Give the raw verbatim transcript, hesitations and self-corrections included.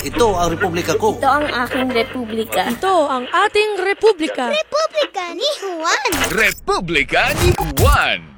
ito ang republika ko. Ito ang aking republika. Ito ang ating republika. Republika ni Juan. Republika ni Juan.